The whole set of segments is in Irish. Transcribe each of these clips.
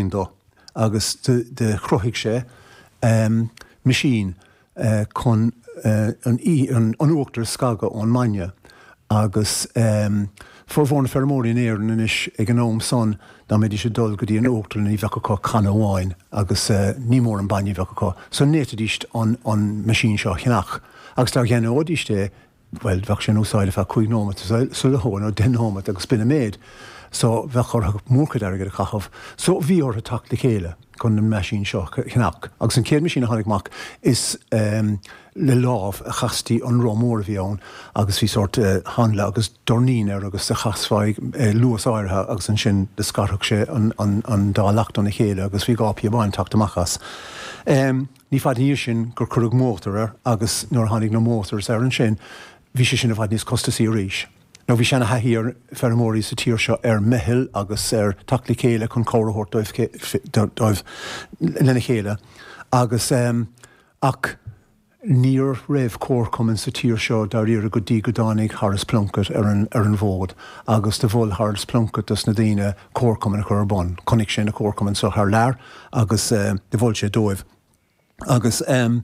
chéin dó agus de chroigh sé machine chun an uachtar scaga ón maine agus forhórna fermóí in éan is ag an óm son na méidir sé dul go dtí an uachtar í bhecha canna bháin agus ní mór an bainine bhecha. So nétadíist an machine seo chinach. Agus tá ghéanana ódíiste well, bheach sé úsáile fe chuig nómat sulla hóin ó den nómat agus spinna méid. So bheith chur mórcad aige a chachah. So bhí ortha tacht le chéile chun na machine seo chinach. Agus an céad machine a tháinigach is le lámh a chastí an rómór bhí ann agus bhí sort hanla agus dornín agus a chasfáig luas áirithe agus an sin de scarthach sé an dá lecht an na chéile agus bhí gápi a bhain tacht amachchas. Ní fad híir sin gur curug mótar agus nuair tháinig na mótars an sin, bhí sé sin a bhaid níos costasí ríis. No bhí sena haíar fermóí sa tíir seo mehil agus tacla chéile chun córathirt dóibh lena chéile. Agus ach níor raibh cóircumann sa tíir seo daríar a go dtí go dánig Harris Plunkett ar an bhód, agus de bhfuil Harris Plunkett as na daoine cóircumann a chur bon, chunig sin a cóircumann so th lear agus de bhfuil sé dóibh. Agus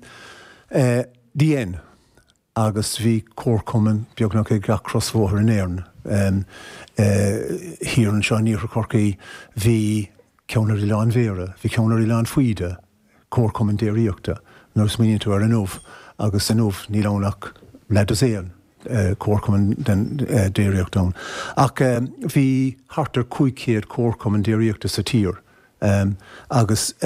díon agus bhí cóircumann beagnach ag gach crosmhóthar in éireann. Híar an seo níor corcaí bhí ceannair i lán mhéara, bhí ceannair i lán faoide, cóircumann déiríochta, nó smíonn tú ar an nómh, agus an nómh ní lánach ledas éan cóircumann den déiríochtán. Ach bhí hartar 500 cóircumann déiríochta sa tír. Agus,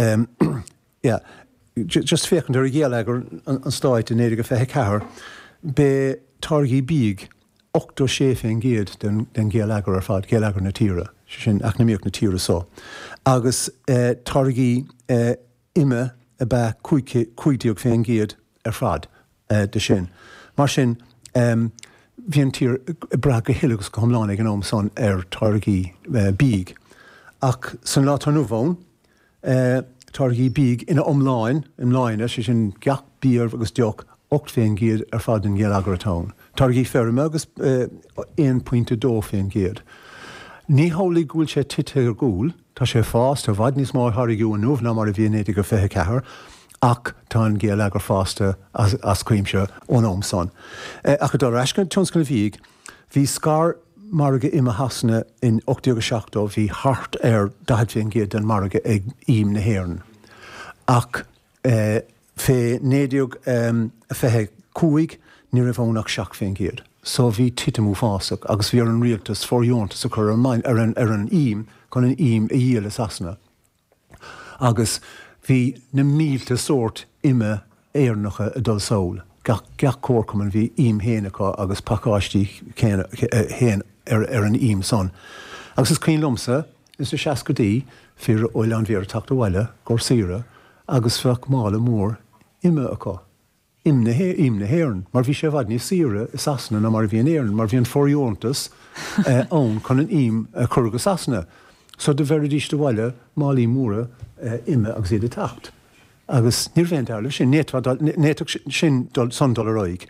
just féchan ar a ggéalagar an stáid in éidir go fethe cethir, be targaí bíg 8 séfin géad den ggéalagar ar fad, ggéalagar na tíre, sin eacnamíoch na tíre só. Agus targaí ime a bheith 50 féin géad ar fad de sin. Mar sin, bhíon tír bra go hiilegus go thomláin ag an óm son ar targaí bíg. Ach san lá tar nó bhón, targaí bíg ina omláin, imláine, sé sin gach bíar agus deoch 8 féin géad ar fad in ggéalagar atá. Targaí ferme agus 1.2 féin géad. Ní hálaigh gúil sé tithe ar gúil, tá sé fást ar bhaid níos máir tharaigh an nómh ná mar a bhíon éidir go fethe cethir, ach tá an ggéalagar fásta as cuimse ón óm son. Ach go dá eiscin tionscan bhíg, hí scar marga imime hasna in 87 bhí hart ar 10 féin géad den marga ag im na héireann. Ach fé néideog fethe cúig ní raibh ónach 7 féin géad. So bhí titamú fásach agus bhí ar an rialtas fóríontas a chur ar an im chun an im a dhéal asna. Agus bhí na mílte sort imime éarnacha a dul saoil. Gach cóircumann bhí im héanacha agus pacáistí héan ar an im son. Agus is cín lomsa, is de 60 go dtí fir óil an bhéar tacht bhile, gur sire, agus fech mála mór imime acha. Im na héireann, mar bhí sé bhaid ní sire is asna na mar bhíon éireann, mar bhíon fóríontas ón chun an im chugus asna. So de veridíiste bhile málaí móra imime agus iad a tacht. Agus níor bhéint eile sin néach sin son dul roiig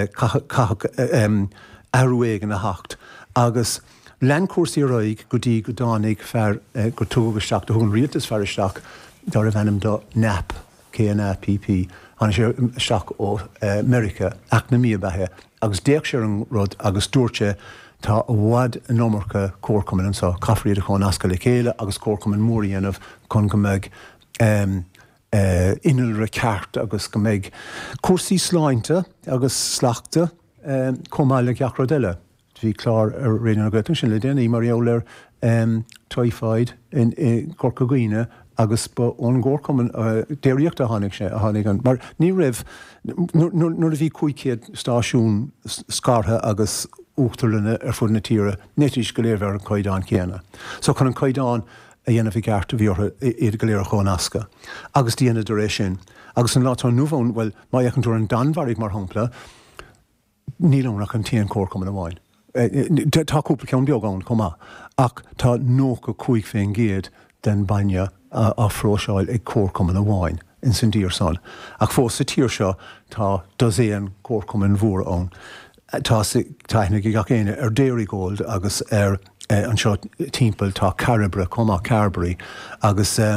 arúéigen a hacht. Agus leancuasaí roiig go dtí go dánig fear go túgasteach do thugn rialtas fearisteach dar a bhenim do NAP, KNAPP, an sé seach ó America ach na mí bethe, agus déach sé an rud agus dúirte tá bhhad an nómarcha cóircumann sa caithríad a chun asca le chéile agus cóircumann móríanamh chun go mbeidh inilre ceart agus go mbeidh cuasaí sláinte agus slachta comáile ceach rodile. Bhí clár ar réanana go sin le déanaí mar eolar toifáid in Corca Gaoine agus ón gcóircumann déiríocht a tháinig sé a tháinig an. Mar ní raibh nuair a bhí 500 stáisiún scartha agus uachtarlanna ar fud na tíre, néitís go léir ar an caighdeán céanna. So chun an caighdeán a dhéanamh gceart a bhíortha iad go léir a chun asca. Agus díana do rééis sin. Agus an látá nuhón, well, má dhéann tú an danmhaigh mar thompla, nílónach an tíon cóircumann amháin. Tá cúpla ceann beagán comá, ach tá nócha 5 féin géad den baine a phróiseáil ag cóircumann amháin in san dír son. Ach fós sa tír seo tá doséan cóircumann mhór ón. Tá taithnig i gach éine ar Dairygold agus ar an seo timpeall tá Carabra comá Carberry agus